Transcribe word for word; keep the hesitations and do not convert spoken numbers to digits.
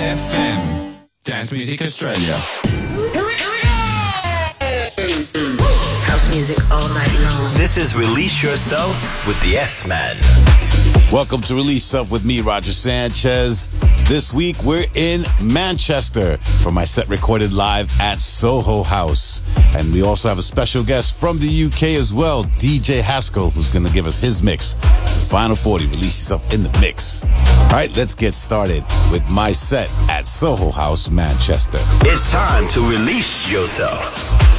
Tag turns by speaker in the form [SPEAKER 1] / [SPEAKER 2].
[SPEAKER 1] F M. Dance Music Australia.
[SPEAKER 2] House music all night long.
[SPEAKER 3] This is Release Yourself with the S-Man.
[SPEAKER 4] Welcome to Release Yourself with me, Roger Sanchez. This week, we're in Manchester for my set recorded live at Soho House. And we also have a special guest from the U K as well, D J Haskell, who's going to give us his mix. The Final forty, Release Yourself in the mix. All right, let's get started with my set at Soho House, Manchester.
[SPEAKER 3] It's time to release yourself.